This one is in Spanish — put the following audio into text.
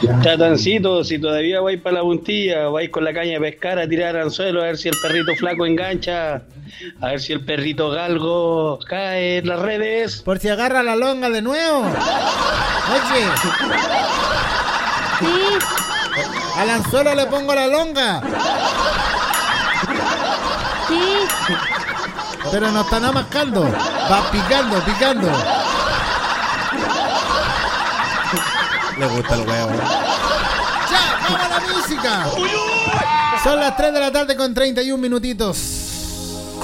Chatancito, si todavía vais para la puntilla, vais con la caña de pescar a tirar anzuelo, a ver si el perrito flaco engancha, a ver si el perrito galgo cae en las redes. Por si agarra la longa de nuevo. Oye. Sí. Al anzuelo le pongo la longa. Sí. Pero no está nada mascando. Va picando. Le gusta el huevo. ¡Ya! ¡Vamos a la música! Son las 3 de la tarde con 31 minutitos.